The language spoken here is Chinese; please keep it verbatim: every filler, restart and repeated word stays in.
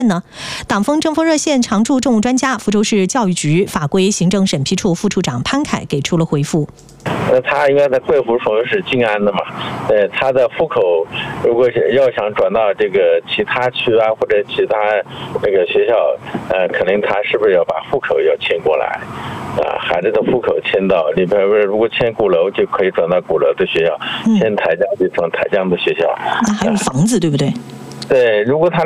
呢？党风政风热线常驻政务专家、福州市教育局法规行政审批处副处长潘凯给出了回复。 呃，他应该在贵府属于是静安的嘛，呃，他的户口如果要想转到这个其他区啊或者其他那个学校，呃，可能他是不是要把户口要迁过来？啊，孩子的户口迁到里边，如果迁鼓楼就可以转到鼓楼的学校，迁台江就转台江的学校。 那还有房子，对不对？ 对，如果他